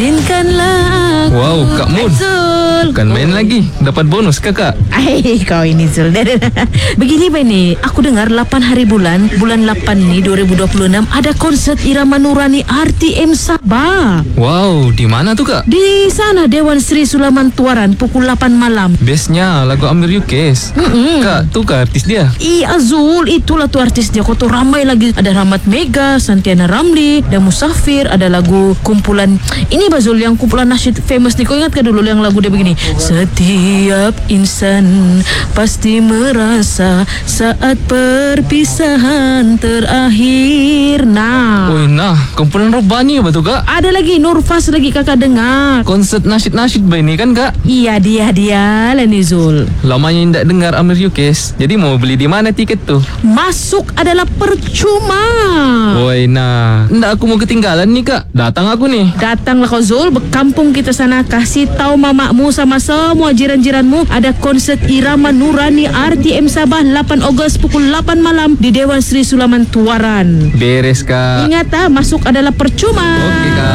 Inkanlah aku. Wow, Kak Mun. Zul. Bukan main lagi. Dapat bonus kakak. Kau ini Zul. Begini Bani, aku dengar 8 hari bulan 8 ni 2026 ada konsert irama Nurani RTM Sabah. Wow, di mana tuh kak? Di sana Dewan Sri Sulaman Tuaran pukul 8 malam. Bestnya lagu Amir Yukes. Kak, tuh kak artis dia. Iya Zul, itulah tuh artis dia. Kau tuh ramai lagi. Ada Rahmat Mega, Santiana Ramli, ada Musafir, ada lagu kumpulan. Ini Bazul yang kumpulan nasyid famous nih. Kau ingat kan dulu yang lagu dia begini? Setiap insan pasti merasa saat perpisahan terakhir. Nah, kumpulan Robani apa tuh kak? Ada lagi Nurfas lagi kakak dengar. Konser nasyid-nasyid ini kan kak? Iya dia lah nih Zul. Lamanya tidak dengar Amir Yukes. Jadi mau beli di mana tiket tuh? Masuk adalah percuma. Woi, nah, ndak aku mau ketinggalan nih kak. Datang aku nih. Datanglah kau Zul, berkampung kita sana. Kasih tahu mamakmu sama semua jiran-jiranmu ada konsert irama Nurani RTM Sabah 8 Ogos pukul 8 malam di Dewan Sri Sulaman Tuaran. Beres kak. Ingat masuk adalah percuma. Oke kak.